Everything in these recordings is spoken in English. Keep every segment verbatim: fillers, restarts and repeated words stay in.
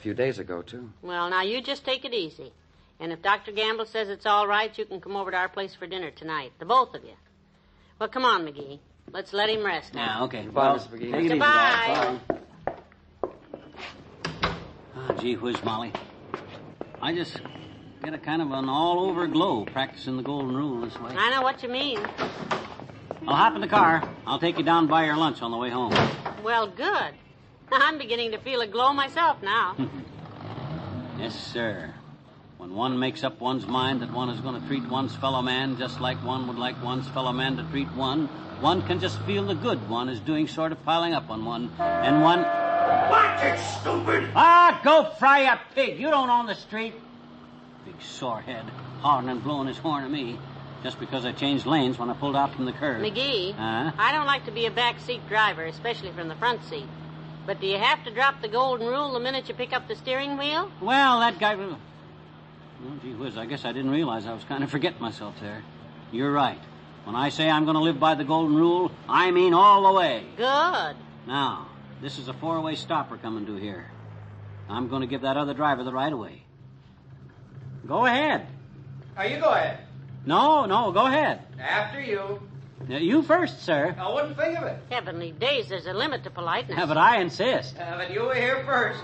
few days ago, too. Well, now you just take it easy. And if Doctor Gamble says it's all right, you can come over to our place for dinner tonight, the both of you. Well, come on, McGee. Let's let him rest now. Yeah, okay. Goodbye, Well, Mister McGee. Take it easy, Goodbye. Doc. Bye. Oh, gee whiz, Molly. I just get a kind of an all-over glow practicing the golden rule this way. I know what you mean. I'll hop in the car. I'll take you down by your lunch on the way home. Well, good. I'm beginning to feel a glow myself now. Yes, sir. When one makes up one's mind that one is going to treat one's fellow man just like one would like one's fellow man to treat one, one can just feel the good one is doing sort of piling up on one, and one... Watch it, stupid! Ah, go fry a pig. You don't own the street. Big sorehead, hollering and blowing his horn at me just because I changed lanes when I pulled out from the curb. McGee, Huh? I don't like to be a backseat driver, especially from the front seat. But do you have to drop the golden rule the minute you pick up the steering wheel? Well, that guy... Well, gee whiz, I guess I didn't realize I was kind of forgetting myself there. You're right. When I say I'm going to live by the golden rule, I mean all the way. Good. Now, this is a four-way stopper coming to here. I'm going to give that other driver the right-of-way. Go ahead. Oh, you go ahead. No, no, go ahead. After you. Now, you first, sir. I wouldn't think of it. Heavenly days, there's a limit to politeness. Yeah, but I insist. Uh, but you were here first.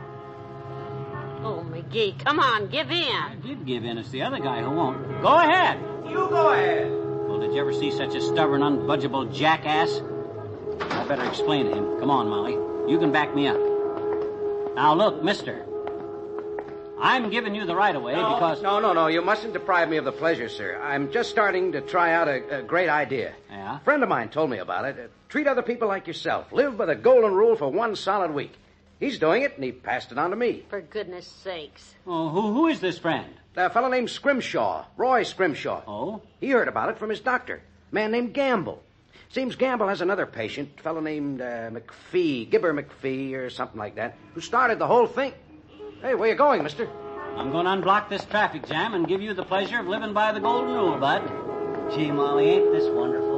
Oh, McGee, come on, give in. I did give in. It's the other guy who won't. Go ahead. You go ahead. Well, did you ever see such a stubborn, unbudgeable jackass? I better explain to him. Come on, Molly. You can back me up. Now, look, mister. I'm giving you the right-of-way no, because... No, no, no. You mustn't deprive me of the pleasure, sir. I'm just starting to try out a, a great idea. Yeah? A friend of mine told me about it. Uh, treat other people like yourself. Live by the golden rule for one solid week. He's doing it, and he passed it on to me. For goodness sakes. Oh, who, who is this friend? A fellow named Scrimshaw, Roy Scrimshaw. Oh? He heard about it from his doctor, a man named Gamble. Seems Gamble has another patient, a fellow named uh, McPhee, Gibber McPhee, or something like that, who started the whole thing. Hey, where you going, mister? I'm going to unblock this traffic jam and give you the pleasure of living by the golden rule, bud. Gee, Molly, ain't this wonderful?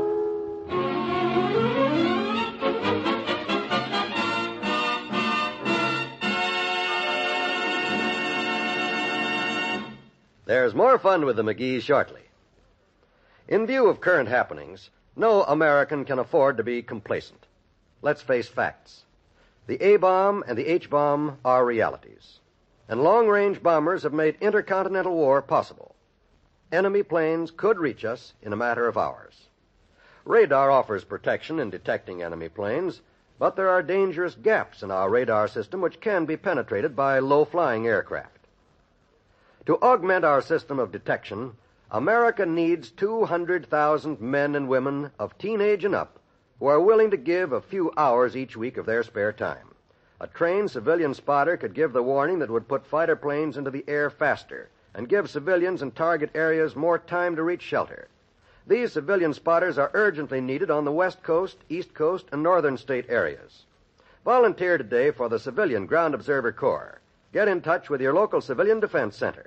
There's more fun with the McGees shortly. In view of current happenings, no American can afford to be complacent. Let's face facts. The A-bomb and the H-bomb are realities. And long-range bombers have made intercontinental war possible. Enemy planes could reach us in a matter of hours. Radar offers protection in detecting enemy planes, but there are dangerous gaps in our radar system which can be penetrated by low-flying aircraft. To augment our system of detection, America needs two hundred thousand men and women of teenage and up who are willing to give a few hours each week of their spare time. A trained civilian spotter could give the warning that would put fighter planes into the air faster and give civilians in target areas more time to reach shelter. These civilian spotters are urgently needed on the West Coast, East Coast, and Northern state areas. Volunteer today for the Civilian Ground Observer Corps. Get in touch with your local Civilian Defense Center.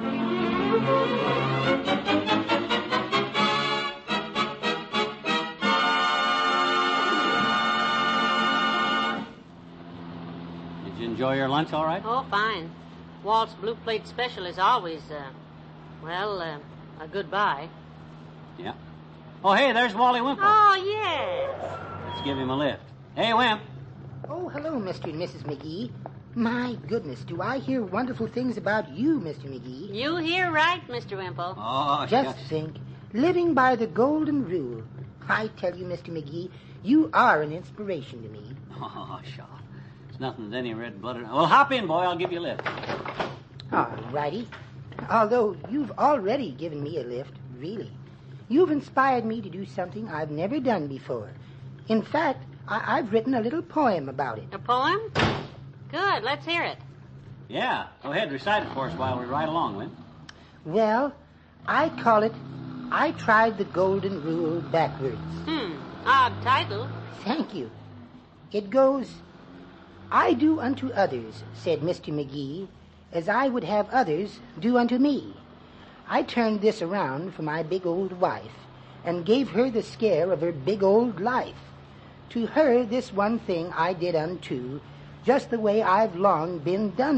Enjoy your lunch all right? Oh, fine. Walt's Blue Plate Special is always, uh, well, uh, a good buy. Yeah. Oh, hey, there's Wally Wimple. Oh, yes. Let's give him a lift. Hey, Wimp. Oh, hello, Mister and Missus McGee. My goodness, do I hear wonderful things about you, Mister McGee. You hear right, Mister Wimple. Oh, Just shucks. think, living by the golden rule. I tell you, Mister McGee, you are an inspiration to me. Oh, sure. It's nothing that any red-blooded... Well, hop in, boy. I'll give you a lift. All righty. Although you've already given me a lift, really. You've inspired me to do something I've never done before. In fact, I- I've written a little poem about it. A poem? Good. Let's hear it. Yeah. Go ahead. Recite it for us while we ride along, Wimp. Well, I call it, I Tried the Golden Rule Backwards. Hmm. Odd title. Thank you. It goes, I do unto others, said Mister McGee, as I would have others do unto me. I turned this around for my big old wife and gave her the scare of her big old life. To her this one thing I did unto, just the way I've long been done